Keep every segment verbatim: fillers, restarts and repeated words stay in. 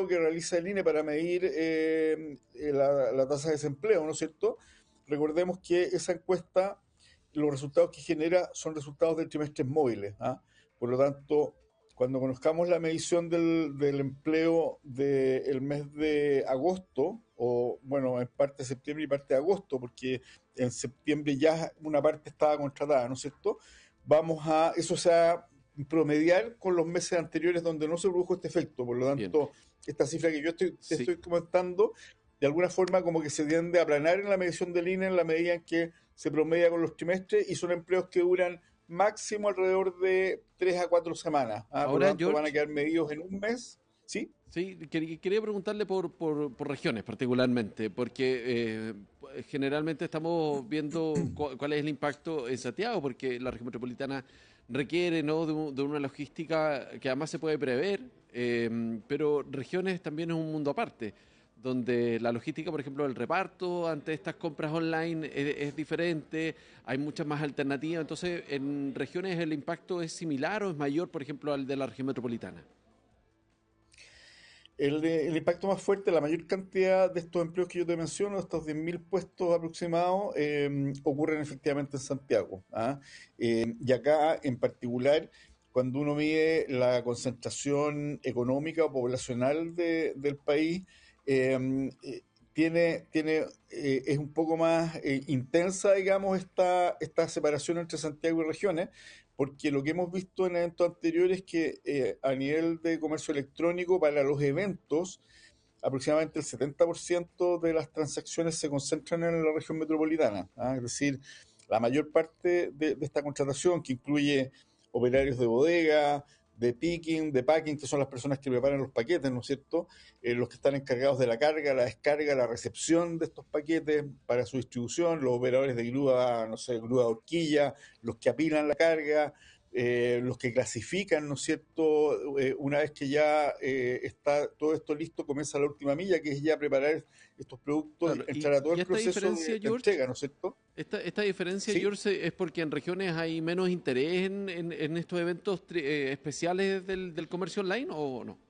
empleo que realiza el I N E para medir eh, la, la tasa de desempleo, ¿no es cierto? Recordemos que esa encuesta, los resultados que genera son resultados de trimestres móviles. ¿Ah? Por lo tanto, cuando conozcamos la medición del, del empleo del mes de agosto, o bueno, en parte de septiembre y parte de agosto, porque en septiembre ya una parte estaba contratada, ¿no es cierto? Vamos a, eso se va a promediar con los meses anteriores donde no se produjo este efecto. Por lo Bien. tanto, esta cifra que yo estoy, te Sí. estoy comentando, de alguna forma como que se tiende a aplanar en la medición del I N E en la medida en que se promedia con los trimestres, y son empleos que duran máximo alrededor de tres a cuatro semanas. ¿Ah? Por lo Ahora, tanto, van a George, quedar medidos en un mes. ¿Sí? sí, quer- quería preguntarle por, por, por regiones particularmente, porque eh, generalmente estamos viendo cu- cuál es el impacto en Santiago, porque la región metropolitana requiere, ¿no?, de, un- de una logística que además se puede prever, eh, pero regiones también es un mundo aparte, donde la logística, por ejemplo, del reparto ante estas compras online es, es diferente, hay muchas más alternativas. Entonces, ¿en regiones el impacto es similar o es mayor, por ejemplo, al de la región metropolitana? El, de- el impacto más fuerte, la mayor cantidad de estos empleos que yo te menciono, estos diez mil puestos aproximados, eh, ocurren efectivamente en Santiago. ¿Ah? Eh, y acá, en particular, cuando uno mide la concentración económica o poblacional de- del país, eh, eh, tiene, tiene, eh, es un poco más eh, intensa, digamos, esta, esta separación entre Santiago y regiones, porque lo que hemos visto en eventos anteriores es que eh, a nivel de comercio electrónico, para los eventos, aproximadamente el setenta por ciento de las transacciones se concentran en la región metropolitana. ¿Ah? Es decir, la mayor parte de, de esta contratación, que incluye operarios de bodega, de picking, de packing, que son las personas que preparan los paquetes, ¿no es cierto? Eh, los que están encargados de la carga, la descarga, la recepción de estos paquetes para su distribución, los operadores de grúa, no sé, grúa de horquilla, los que apilan la carga, eh, los que clasifican, ¿no es cierto? Eh, una vez que ya eh, está todo esto listo, comienza la última milla, que es ya preparar estos productos, Claro, y, entrar a todo y el esta proceso diferencia, de, de George, entrega, ¿no es cierto? esta, esta diferencia, Sí. George, es porque en regiones hay menos interés en, en- en estos eventos tri- eh, especiales del, del comercio online, ¿o no?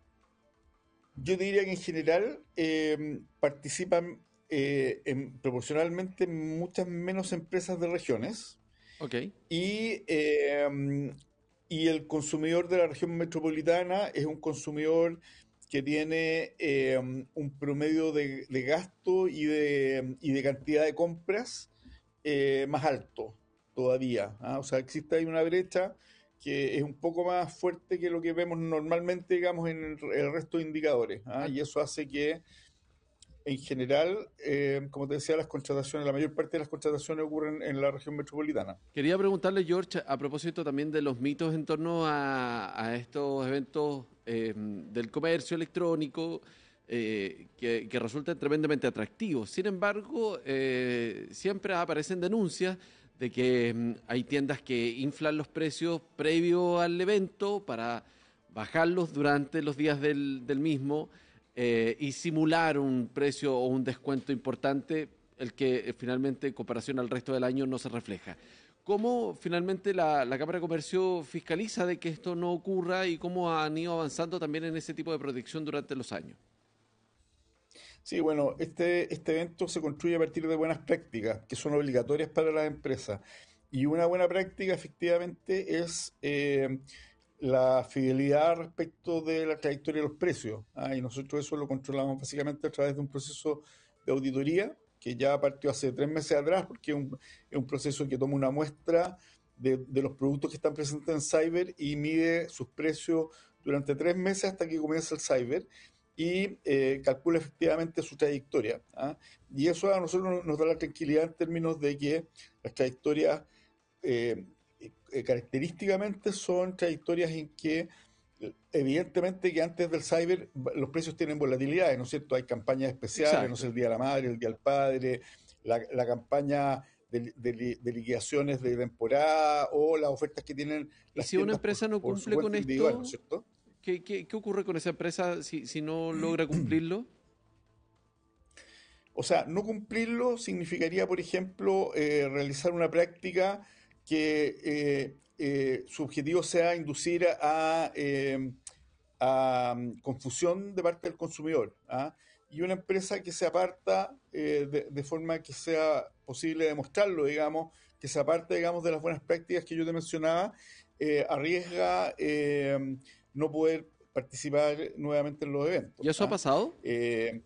Yo diría que en general eh, participan eh, en- proporcionalmente muchas menos empresas de regiones, Ok. y, eh, y el consumidor de la región metropolitana es un consumidor que tiene eh, un promedio de, de gasto y de, y de cantidad de compras eh, más alto todavía. ¿Ah? O sea, existe ahí una brecha que es un poco más fuerte que lo que vemos normalmente, digamos, en el, el resto de indicadores. ¿Ah? Ah, Y eso hace que, en general, eh, como te decía, las contrataciones, la mayor parte de las contrataciones ocurren en la región metropolitana. quería preguntarle, George, a propósito también de los mitos en torno a, a estos eventos eh, del comercio electrónico, eh, que, que resultan tremendamente atractivos. Sin embargo, eh, siempre aparecen denuncias de que mm, hay tiendas que inflan los precios previo al evento para bajarlos durante los días del, del mismo, eh, y simular un precio o un descuento importante, el que eh, finalmente en comparación al resto del año no se refleja. ¿Cómo finalmente la, la Cámara de Comercio fiscaliza de que esto no ocurra y cómo han ido avanzando también en ese tipo de protección durante los años? Sí, bueno, este, este evento se construye a partir de buenas prácticas que son obligatorias para las empresas. Y una buena práctica, efectivamente, es eh, la fidelidad respecto de la trayectoria de los precios. ¿Ah? Y nosotros eso lo controlamos básicamente a través de un proceso de auditoría que ya partió hace tres meses atrás, porque es un, es un proceso que toma una muestra de, de los productos que están presentes en Cyber y mide sus precios durante tres meses hasta que comienza el Cyber, y eh, calcula efectivamente su trayectoria. ¿Ah? Y eso a nosotros nos da la tranquilidad en términos de que las trayectorias eh, eh, característicamente son trayectorias en que evidentemente que antes del cyber los precios tienen volatilidades, ¿no es cierto? Hay campañas especiales, no sé, Exacto. el Día de la Madre, el Día del Padre, la, la campaña de, de, de liquidaciones de temporada, o las ofertas que tienen Y las si una tiendas por, empresa no por su cumple con cuenta individual, ¿no es esto, cierto? ¿qué, qué, qué ocurre con esa empresa si, si no logra cumplirlo? O sea, no cumplirlo significaría, por ejemplo, eh, realizar una práctica que eh, eh, su objetivo sea inducir a, eh, a um, confusión de parte del consumidor, ¿ah? Y una empresa que se aparta eh, de, de forma que sea posible demostrarlo, digamos, que se aparte, digamos, de las buenas prácticas que yo te mencionaba, eh, arriesga eh, no poder participar nuevamente en los eventos, ¿Y eso ha ¿ah? pasado? Eh,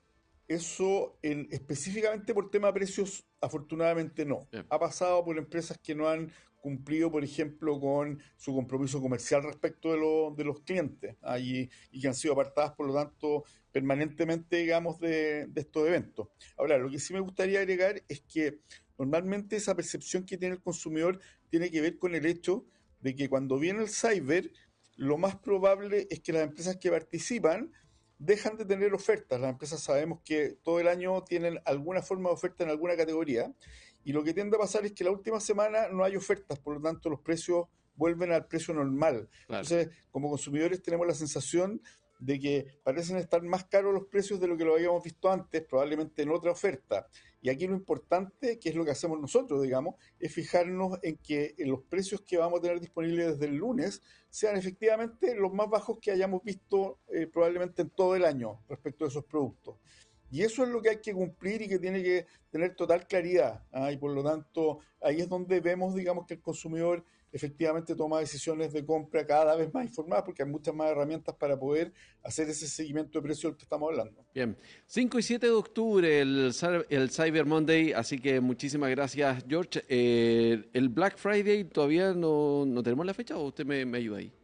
Eso en- específicamente por tema de precios, afortunadamente no. Bien. Ha pasado por empresas que no han cumplido, por ejemplo, con su compromiso comercial respecto de, lo- de los clientes, ¿ah? y, y que han sido apartadas, por lo tanto, permanentemente, digamos, de, de estos eventos. Ahora, lo que sí me gustaría agregar es que normalmente esa percepción que tiene el consumidor tiene que ver con el hecho de que cuando viene el cyber, lo más probable es que las empresas que participan dejan de tener ofertas. Las empresas sabemos que todo el año tienen alguna forma de oferta en alguna categoría y lo que tiende a pasar es que la última semana no hay ofertas, por lo tanto los precios vuelven al precio normal. Claro. Entonces, como consumidores tenemos la sensación de que parecen estar más caros los precios de lo que lo habíamos visto antes, probablemente en otra oferta. Y aquí lo importante, que es lo que hacemos nosotros, digamos, es fijarnos en que en los precios que vamos a tener disponibles desde el lunes sean efectivamente los más bajos que hayamos visto eh, probablemente en todo el año respecto a esos productos. Y eso es lo que hay que cumplir y que tiene que tener total claridad, ¿ah? Y por lo tanto, ahí es donde vemos, digamos, que el consumidor efectivamente toma decisiones de compra cada vez más informadas, porque hay muchas más herramientas para poder hacer ese seguimiento de precio del que estamos hablando. Bien, cinco y siete de octubre, el, cy- el Cyber Monday, así que muchísimas gracias, George. Eh, el Black Friday todavía no, no tenemos la fecha, o usted me, me ayuda ahí.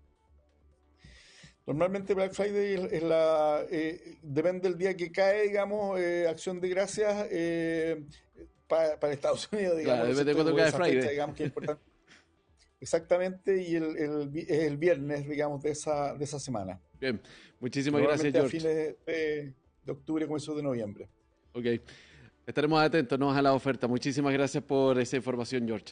Normalmente Black Friday es, es la eh, depende del día que cae, digamos, eh, Acción de Gracias eh, pa- para Estados Unidos, Claro, digamos, ¿no es depende de cierto? cuándo O cae esa fecha, Friday. digamos, que es importante. Exactamente, y el, el vi- es el viernes, digamos, de esa, de esa semana, Bien, que muchísimas gracias, normalmente a George. fines de, de octubre, comienzo de noviembre. Ok, estaremos atentos, ¿no?, a la oferta. Muchísimas gracias por esa información, George.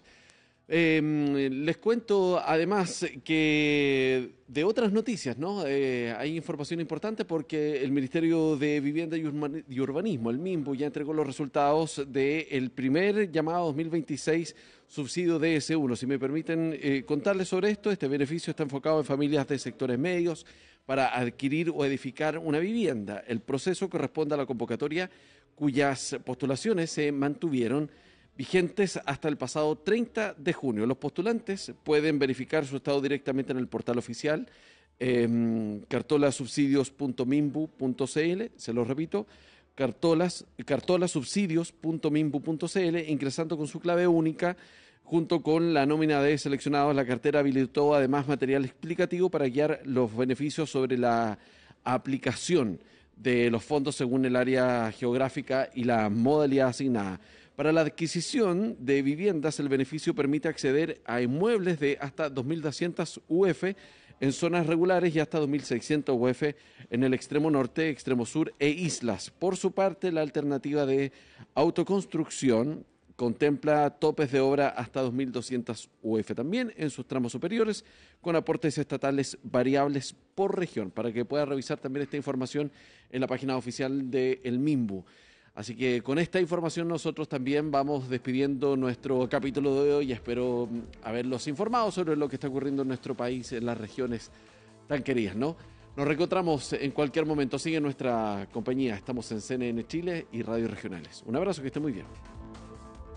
Eh, les cuento además que de otras noticias, ¿no? Eh, hay información importante porque el Ministerio de Vivienda y Urma- y Urbanismo, el MIMBU, ya entregó los resultados del primer llamado dos mil veintiséis subsidio D S uno. Si me permiten eh, contarles sobre esto, este beneficio está enfocado en familias de sectores medios para adquirir o edificar una vivienda. El proceso corresponde a la convocatoria cuyas postulaciones se mantuvieron vigentes hasta el pasado treinta de junio. Los postulantes pueden verificar su estado directamente en el portal oficial eh, cartolasubsidios punto mimbu punto cl, se lo repito, cartolas, cartolasubsidios punto mimbu punto cl, ingresando con su clave única. Junto con la nómina de seleccionados, la cartera habilitó además material explicativo para guiar los beneficios sobre la aplicación de los fondos según el área geográfica y la modalidad asignada. Para la adquisición de viviendas, el beneficio permite acceder a inmuebles de hasta dos mil doscientos U F en zonas regulares y hasta dos mil seiscientos U F en el extremo norte, extremo sur e islas. Por su parte, la alternativa de autoconstrucción contempla topes de obra hasta dos mil doscientos U F también en sus tramos superiores, con aportes estatales variables por región, para que pueda revisar también esta información en la página oficial del MIMBU. Así que con esta información nosotros también vamos despidiendo nuestro capítulo de hoy y espero haberlos informado sobre lo que está ocurriendo en nuestro país, en las regiones tan queridas, ¿no? Nos reencontramos en cualquier momento. Sigue nuestra compañía. Estamos en C N N Chile y Radio Regionales. Un abrazo, que esté muy bien.